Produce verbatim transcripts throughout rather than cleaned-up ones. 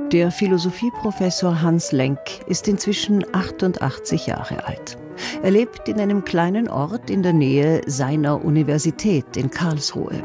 Der Philosophieprofessor Hans Lenk ist inzwischen achtundachtzig Jahre alt. Er lebt in einem kleinen Ort in der Nähe seiner Universität in Karlsruhe.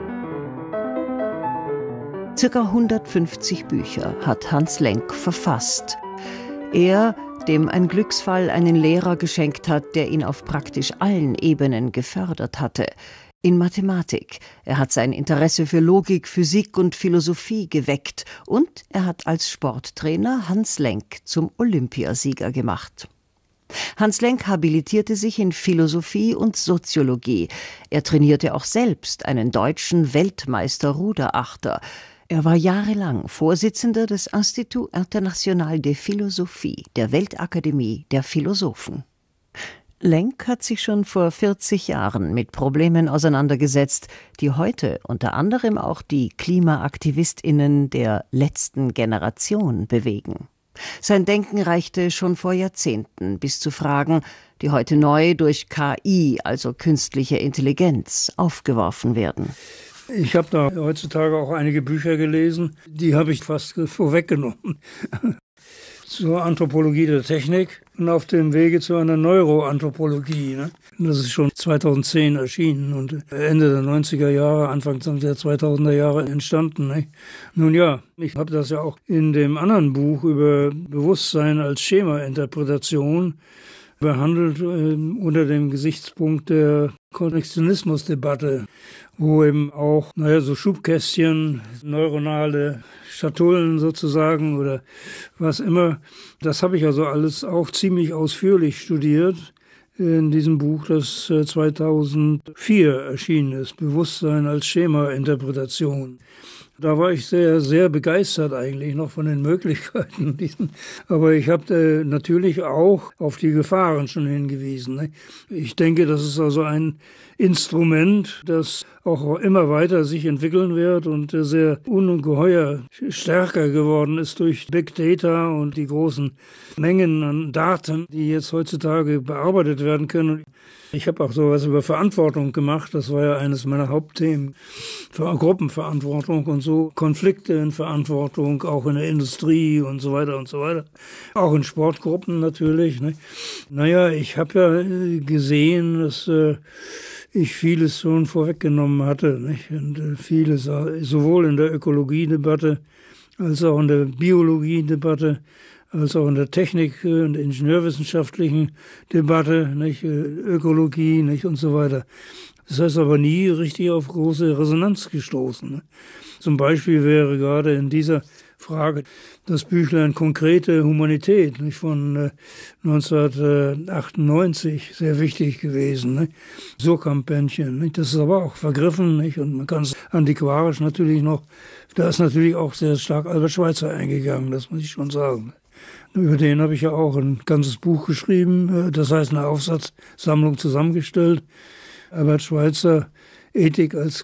Circa hundertfünfzig Bücher hat Hans Lenk verfasst. Er, dem ein Glücksfall einen Lehrer geschenkt hat, der ihn auf praktisch allen Ebenen gefördert hatte. In Mathematik. Er hat sein Interesse für Logik, Physik und Philosophie geweckt und er hat als Sporttrainer Hans Lenk zum Olympiasieger gemacht. Hans Lenk habilitierte sich in Philosophie und Soziologie. Er trainierte auch selbst einen deutschen Weltmeister-Ruderachter. Er war jahrelang Vorsitzender des Institut International de Philosophie, der Weltakademie der Philosophen. Lenk hat sich schon vor vierzig Jahren mit Problemen auseinandergesetzt, die heute unter anderem auch die KlimaaktivistInnen der letzten Generation bewegen. Sein Denken reichte schon vor Jahrzehnten bis zu Fragen, die heute neu durch K I, also künstliche Intelligenz, aufgeworfen werden. Ich habe da heutzutage auch einige Bücher gelesen, die habe ich fast vorweggenommen. Zur Anthropologie der Technik und auf dem Wege zu einer Neuroanthropologie. Ne? Das ist schon zweitausendzehn erschienen und Ende der neunziger Jahre, Anfang der zweitausender Jahre entstanden. Ne? Nun ja, ich habe das ja auch in dem anderen Buch über Bewusstsein als Schema-Interpretation behandelt, äh, unter dem Gesichtspunkt der Konnektionismusdebatte, wo eben auch, naja, so Schubkästchen, neuronale Schatullen sozusagen oder was immer, das habe ich also alles auch ziemlich ausführlich studiert in diesem Buch, das zweitausendvier erschienen ist, Bewusstsein als Schema-Interpretation. Da war ich sehr, sehr begeistert eigentlich noch von den Möglichkeiten. Aber ich habe äh, natürlich auch auf die Gefahren schon hingewiesen. Ne? Ich denke, das ist also ein Instrument, das auch immer weiter sich entwickeln wird und sehr ungeheuer stärker geworden ist durch Big Data und die großen Mengen an Daten, die jetzt heutzutage bearbeitet werden können. Ich habe auch sowas über Verantwortung gemacht, das war ja eines meiner Hauptthemen, für Gruppenverantwortung und so, Konflikte in Verantwortung, auch in der Industrie und so weiter und so weiter, auch in Sportgruppen natürlich. Ne? Naja, ich habe ja gesehen, dass äh, ich vieles schon vorweggenommen hatte, nicht? Und äh, vieles, sowohl in der Ökologiedebatte als auch in der Biologiedebatte, als auch in der Technik- und ingenieurwissenschaftlichen Debatte, nicht, Ökologie, nicht, und so weiter. Das heißt aber nie richtig auf große Resonanz gestoßen. Ne? Zum Beispiel wäre gerade in dieser Frage das Büchlein Konkrete Humanität, nicht, von äh, neunzehnhundertachtundneunzig sehr wichtig gewesen. Ne? Surkamp-Bändchen, nicht? Das ist aber auch vergriffen, nicht? Und man kann es antiquarisch natürlich noch, da ist natürlich auch sehr stark Albert Schweitzer eingegangen, das muss ich schon sagen. Über den habe ich ja auch ein ganzes Buch geschrieben, das heißt eine Aufsatzsammlung zusammengestellt. Albert Schweitzer, Ethik als